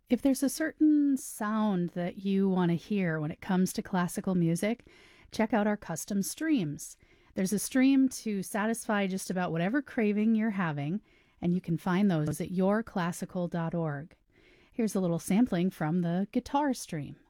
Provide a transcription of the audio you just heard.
If there's a certain sound that you want to hear when it comes to classical music, check out our custom streams. There's a stream to satisfy just about whatever craving you're having, and you can find those at yourclassical.org. Here's a little sampling from the guitar stream.